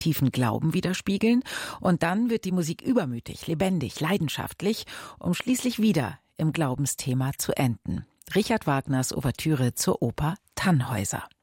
tiefen Glauben widerspiegeln und dann wird die Musik übermütig, lebendig, leidenschaftlich, um schließlich wieder im Glaubensthema zu enden. Richard Wagners Ouvertüre zur Oper Tannhäuser.